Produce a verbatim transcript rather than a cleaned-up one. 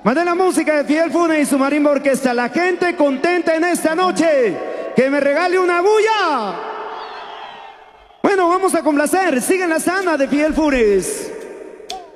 Mande la música de Fidel Funes y su marimba orquesta. La gente contenta en esta noche. Que me regale una bulla. Bueno, vamos a complacer. Siguen la sana de Fidel Funes.